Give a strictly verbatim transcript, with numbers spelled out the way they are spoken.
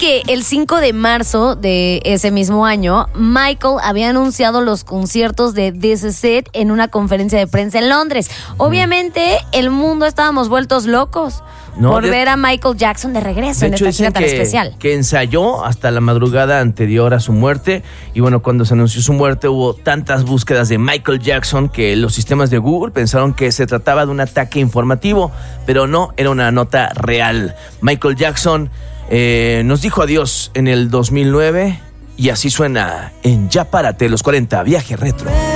que el cinco de marzo de ese mismo año, Michael había anunciado los conciertos de This Is It en una conferencia de prensa en Londres. Obviamente, el mundo estábamos vueltos locos no, por de, ver a Michael Jackson de regreso de en hecho, esta gira tan que, especial. Que ensayó hasta la madrugada anterior a su muerte. Y bueno, cuando se anunció su muerte hubo tantas búsquedas de Michael Jackson que los sistemas de Google pensaron que se trataba de un ataque informativo, pero no, era una nota real. Michael Jackson eh, nos dijo adiós en el dos mil nueve y así suena en Ya Párate, los cuarenta, Viaje Retro.